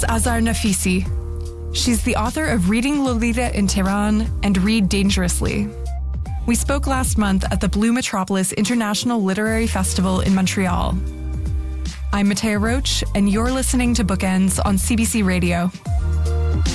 Azar Nafisi. She's the author of Reading Lolita in Tehran and Read Dangerously. We spoke last month at the Blue Metropolis International Literary Festival in Montreal. I'm Matea Roach, and you're listening to Bookends on CBC Radio.